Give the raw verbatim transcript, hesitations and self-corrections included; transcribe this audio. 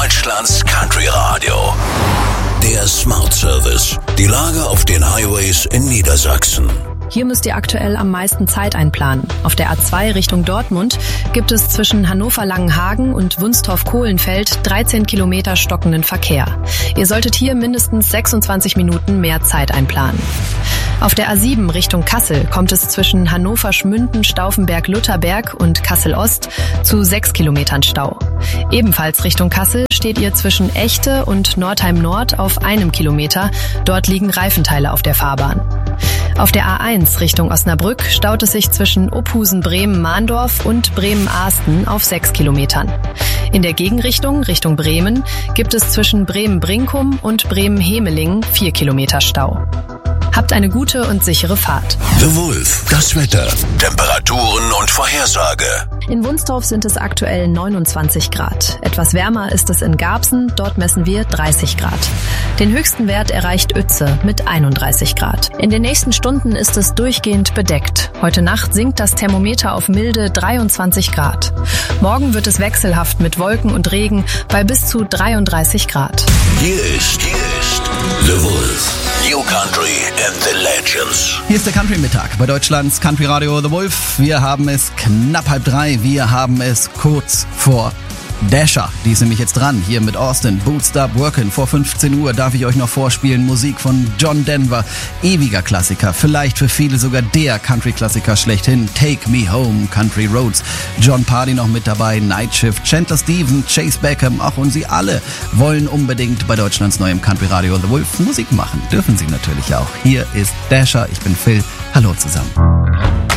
Deutschlands Country Radio. Der Smart Service. Die Lage auf den Highways in Niedersachsen. Hier müsst ihr aktuell am meisten Zeit einplanen. Auf der A zwei Richtung Dortmund gibt es zwischen Hannover-Langenhagen und Wunstorf-Kohlenfeld dreizehn Kilometer stockenden Verkehr. Ihr solltet hier mindestens sechsundzwanzig Minuten mehr Zeit einplanen. Auf der A sieben Richtung Kassel kommt es zwischen Hannover-Schmünden, Stauffenberg-Lutherberg und Kassel-Ost zu sechs Kilometern Stau. Ebenfalls Richtung Kassel steht ihr zwischen Echte und Nordheim-Nord auf einem Kilometer. Dort liegen Reifenteile auf der Fahrbahn. Auf der A eins Richtung Osnabrück staut es sich zwischen Ophusen-Bremen-Mahndorf und Bremen-Ahsten auf sechs Kilometern. In der Gegenrichtung, Richtung Bremen, gibt es zwischen Bremen-Brinkum und Bremen-Hemelingen vier Kilometer Stau. Habt eine gute und sichere Fahrt. The Wolf, das Wetter, Temperaturen und Vorhersage. In Wunstorf sind es aktuell neunundzwanzig Grad. Etwas wärmer ist es in Garbsen, dort messen wir dreißig Grad. Den höchsten Wert erreicht Uetze mit einunddreißig Grad. In den nächsten Stunden ist es durchgehend bedeckt. Heute Nacht sinkt das Thermometer auf milde dreiundzwanzig Grad. Morgen wird es wechselhaft mit Wolken und Regen bei bis zu dreiunddreißig Grad. Hier ist, hier ist The Wolf. New Country and the Legends. Hier ist der Country-Mittag bei Deutschlands Country Radio The Wolf. Wir haben es knapp halb drei. Wir haben es kurz vor Dasher. Die ist nämlich jetzt dran. Hier mit Austin. Boot Stop Workin'. Vor fünfzehn Uhr darf ich euch noch vorspielen. Musik von John Denver. Ewiger Klassiker. Vielleicht für viele sogar der Country-Klassiker schlechthin. Take Me Home, Country Roads. John Pardy noch mit dabei. Night Shift. Chandler Stevens, Chase Beckham. Ach, und sie alle wollen unbedingt bei Deutschlands neuem Country Radio The Wolf Musik machen. Dürfen sie natürlich auch. Hier ist Dasher. Ich bin Phil. Hallo zusammen.